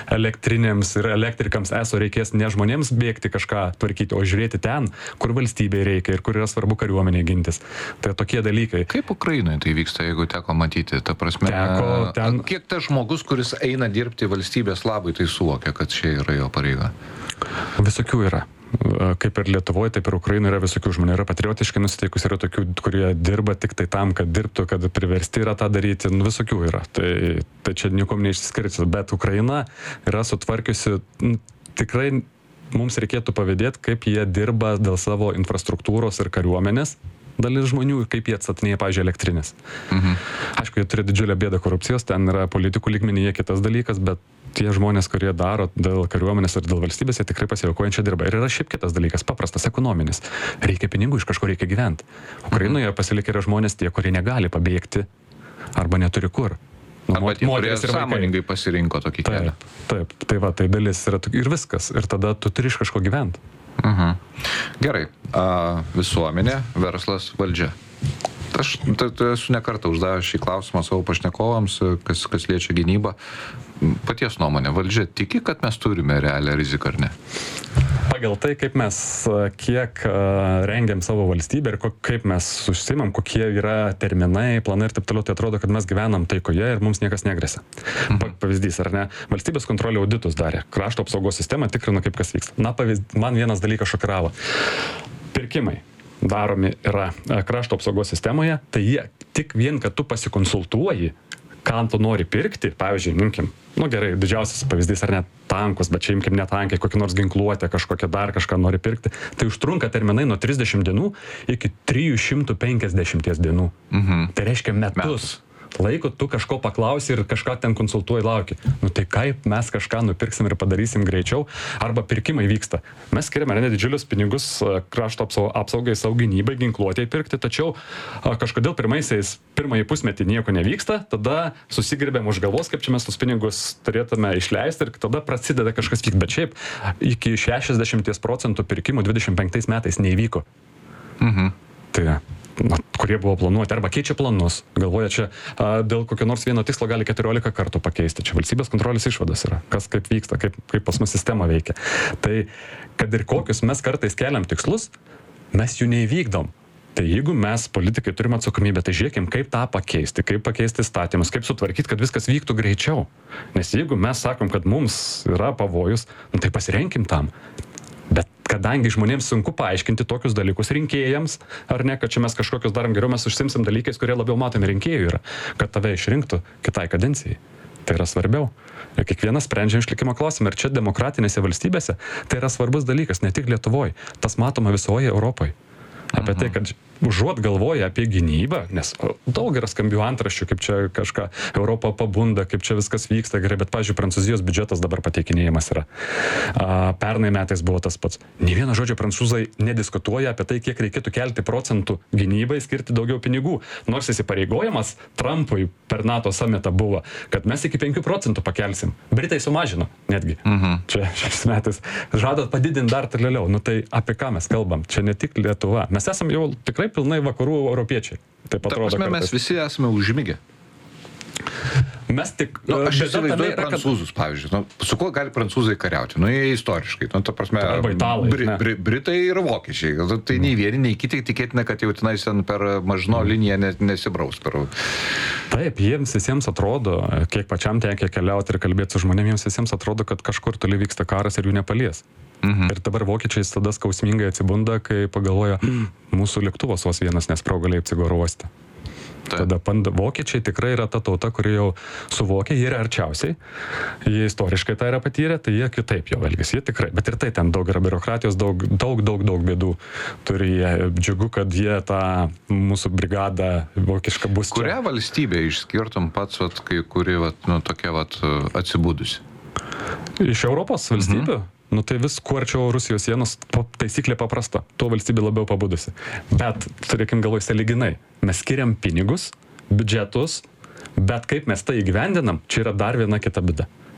elektrinėms ir elektrikams eso reikės ne žmonėms bėgti kažką tvarkyti, o žiūrėti ten, kur valstybei reikia ir kur yra svarbu kariuomenė gintis. Tai tokie dalykai. Kaip Ukrainoje tai vyksta, jeigu teko matyti? Ta prasme, kiek tas žmogus, kuris eina dirbti valstybės labui, tai suvokia, kad čia yra jo pareiga? Visokių yra. Kaip ir Lietuvoje, taip ir Ukrainoje yra visokių žmonių. Yra patriotiškai nusiteikus, yra tokių, kurie dirba tik tai tam, kad dirbtų, kad priversti yra tą daryti. Visokių yra. Tai čia niekom neišsiskirti. Bet Ukraina yra sutvarkiusi, tikrai mums reikėtų pavydėti, kaip jie dirba dėl savo infrastruktūros ir kariuomenės. Dalis žmonių ir kaip jie atstatinėja, pavyzdžiui, elektrinės. Aišku, jie turi didžiulę bėdą korupcijos, ten yra politikų lygmenyje kitas dalykas, bet tie žmonės, kurie daro dėl kariuomenės ir dėl valstybės, jie tikrai pasiaukojančiai dirba. Ir yra šiaip kitas dalykas, paprastas ekonominis. Reikia pinigų, iš kažko reikia gyventi. Ukrainoje pasilikę yra žmonės tie, kurie negali pabėgti arba neturi kur. Arba tie, kurie sąmoningai pasirinko tokį kelią. Taip, tai va, tai dalis yra ir viskas. Ir tada tu turi iš kažko gyventi. Gerai, visuomenė, verslas, valdžia. Aš esu ne kartą uždavęs šį klausimą savo pašnekovams, kas liečia gynybą. Paties nuomonė, valdžia tiki, kad mes turime realią riziką ar ne? Pagal tai, kaip mes kiek rengiam savo valstybę ir kaip mes užsiimam, kokie yra terminai, planai ir taip toliau, tai atrodo, kad mes gyvenam taikoje ir mums niekas negresia. Pavyzdys, ar ne? Valstybės kontrolė auditus darė, krašto apsaugos sistemą tikrino, kaip kas vyksta. Man vienas dalykas šokiravo. Pirkimai daromi yra krašto apsaugos sistemoje, tai jie tik vien, kad tu pasikonsultuoji, ką tu nori pirkti, pavyzdžiui, imkim, gerai, didžiausias pavyzdys ar ne tankus, bet čia imkim ne tankai, kokį nors ginkluotę, kažkokią dar kažką nori pirkti, tai užtrunka terminai nuo 30 dienų iki 350 dienų. Tai reiškia metus. Laiko tu kažko paklausi ir kažką ten konsultuoji, lauki. Tai kaip mes kažką nupirksim ir padarysim greičiau, arba pirkimai vyksta. Mes skiriame nedidžiulius pinigus krašto apsaugai, savo gynybai, ginkluotėjai pirkti, tačiau kažkodėl pirmąjį pusmetį nieko nevyksta, tada susigrėbėm už galvos, kaip čia mes tus pinigus turėtume išleisti ir tada prasideda kažkas vykti. Bet šiaip iki 60% pirkimų 25 metais neįvyko. Tai kurie buvo planuoti, arba keičia planus, galvoja čia dėl kokio nors vieno tikslo gali 14 kartų pakeisti. Čia valstybės kontrolės išvados yra, kas kaip vyksta, kaip pas mus sistema veikia. Tai kad ir kokius mes kartais keliam tikslus, mes jų neįvykdom. Tai jeigu mes, politikai, turime atsakomybę, tai žiūrėkim, kaip tą pakeisti, kaip pakeisti įstatymus, kaip sutvarkyti, kad viskas vyktų greičiau. Nes jeigu mes sakom, kad mums yra pavojus, tai pasirenkim tam. Bet kadangi žmonėms sunku paaiškinti tokius dalykus rinkėjams, ar ne, kad čia mes kažkokius darom geriau, mes užsimsim dalykais, kurie labiau matomi rinkėjų yra, kad tave išrinktų kitai kadencijai. Tai yra svarbiau. Ir kiekvienas sprendžia išlikimo klausimą. Ir čia demokratinėse valstybėse tai yra svarbus dalykas, ne tik Lietuvoje. Tas matoma visoje Europoje. Apie tai, kad užuot galvoja apie gynybą, nes daug yra skambių antraščių, kaip čia kažką Europa pabunda, kaip čia viskas vyksta gerai, bet, pavyzdžiui, Prancūzijos biudžetas dabar pateikinėjimas yra. Pernai metais buvo tas pats. Nė vieno žodžio prancūzai nediskutuoja apie tai, kiek reikėtų kelti procentų gynybai, skirti daugiau pinigų. Nors įsipareigojimas Trumpui per NATO samitą buvo, kad mes iki 5% pakelsim. Britai sumažino netgi. Čia šiais metais žada padidinti dar toliau. Tai apie ką mes kalbam? Čia ne tik Lietuva. Mes esame jau tikrai pilnai vakarų europiečiai. Taip atrodo. Ta prasme, mes visi esame užmigę. Mes tik... Aš įsivaizduoju prancūzus, pavyzdžiui. Su kuo gali prancūzai kariauti? Jie istoriškai. Ta prasme, arba italai. Britai ir vokiečiai. Tai nei vieni, nei kiti tikėtina, kad jau tenais per Mažino liniją nesibraus. Taip, jiems visiems atrodo, kiek pačiam tekia keliauti ir kalbėti su žmonėmis, jiems visiems atrodo, kad kažkur toli vyksta karas ir jų nepalies. Ir dabar vokiečiai tada skausmingai atsibunda, kai pagalvoja, mūsų lėktuvas vos vienas nespraugo Leipcigo oro uoste. Tada vokiečiai tikrai yra ta tauta, kuri jau suvokia, jie yra arčiausiai, jie istoriškai tai yra patyrę, tai jie kitaip jau elgiasi, jie tikrai, bet ir tai ten daug yra biurokratijos, daug bėdų turi jie. Džiugu, kad jie tą mūsų brigadą vokišką bus čia. Kurią valstybę išskirtum pats, kuri tokia atsibudusi? Iš Europos valstybių? Tai vis kuo arčiau Rusijos sienos, taisyklė paprasta, tuo valstybė labiau pabudusi. Bet, turėkim galvoj, sąlyginai, mes skiriam pinigus, biudžetus, bet kaip mes tai įgyvendinam, čia yra dar viena kita bėda.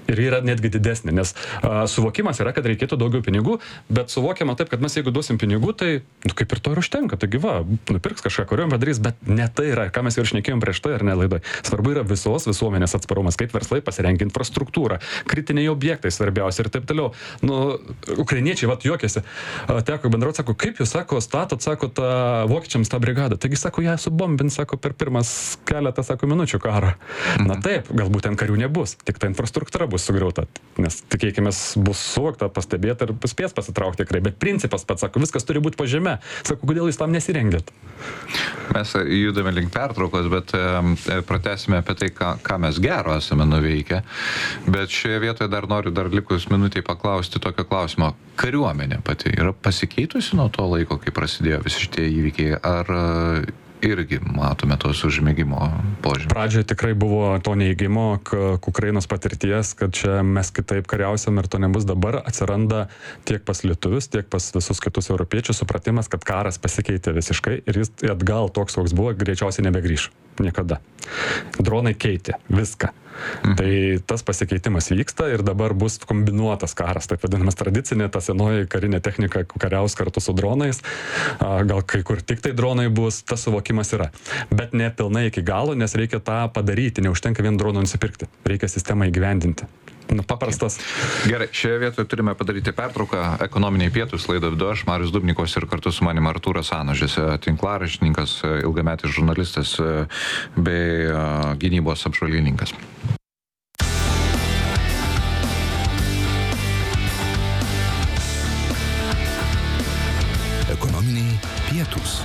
Ir yra netgi didesnė, nes suvokimas yra, kad reikėtų daugiau pinigų, bet suvokiama taip, kad mes jeigu duosim pinigų, tai kaip ir to ir užtenka. Taigi va, nupirks kažką, kuriuom padarys, bet ne tai yra, ką mes jau ir šnekėjom prieš tai ar ne laidoj. Svarbu yra visos visuomenės atsparumas, kaip verslai pasirengia infrastruktūrą, kritiniai objektai svarbiausia ir taip toliau. Ukrainiečiai, vat juokėsi, teko bendrauti, sako, kaip jūs, sako, statot, sako, vokiečiams tą brigadą. Taigi, sako, ją subombins, sako, per pirmas keletą, sako, minučių karo. Na taip, galbūt ten karių nebus, tik ta infrastruktūra bus sugriauta, nes tikėkime bus suvokta, pastebėta ir spės pasitraukti tikrai, bet principas pats, sako, viskas turi būti po žeme. Sako, kodėl jūs tam nesirengėt? Mes judame link pertraukos, bet pratęsime apie tai, ką mes gero esame nuveikę. Bet šioje vietoje dar noriu likus minutėj paklausti tokio klausimo. Kariuomenė pati yra pasikeitusi nuo to laiko, kai prasidėjo visi šitie įvykiai, ar irgi matome tos užmėgimo požymį? Pradžioje tikrai buvo to neįgimo, Ukrainos patirties, kad čia mes kitaip kariausiam ir to nebus. Dabar atsiranda tiek pas lietuvius, tiek pas visus kitus europiečius supratimas, kad karas pasikeitė visiškai ir jis atgal toks, koks buvo, greičiausiai nebegrįš. Niekada. Dronai keitė viską. Tai tas pasikeitimas vyksta ir dabar bus kombinuotas karas, taip vadinamas tradicinė, ta senoji karinė technika kariaus kartu su dronais, gal kai kur tik tai dronai bus, tas suvokimas yra. Bet ne pilnai iki galo, nes reikia tą padaryti, neužtenka vien dronų nusipirkti, reikia sistemą įgyvendinti. Paprastas. Gerai, šioje vietoje turime padaryti pertrauką. Ekonominiai pietūs laidą vedu aš, Marius Dubnikovas, ir kartu su manim Artūras Anožis, tinklaraštininkas, ilgametis žurnalistas bei gynybos apžvalgininkas. Ekonominiai pietūs.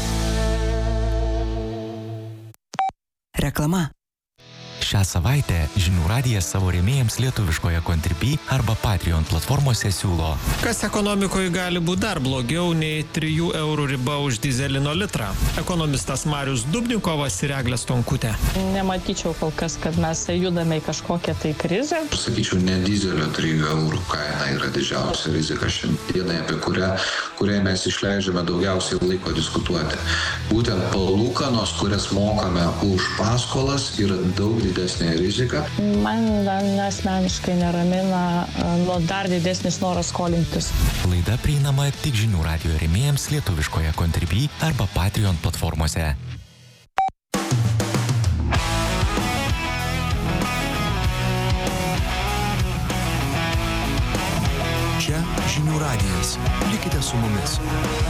Reklama. Šią savaitę Žinių radijas savo rėmėjams lietuviškoje Contribui arba Patreon platformose siūlo. Kas ekonomikoje gali būti dar blogiau nei 3 eurų riba už dizelino litrą? Ekonomistas Marius Dubnikovas ir Eglė Stonkutė. Nematyčiau kol kas, kad mes judame į kažkokią tai krizę. Sakyčiau, ne dizelio 3 eurų kaina yra didžiausia rizika šiandienai, apie kuriai mes išleidžiame daugiausiai laiko diskutuoti. Būtent palūkanos, kurias mokame už paskolas, yra daug didesnė rizika. Man asmeniškai neramina dar didesnis noras skolintis. Laida prieinama tik Žinių radijo rėmėjams lietuviškoje Contribui arba Patreon platformose. Čia Žinių radijas. Likite su mumis.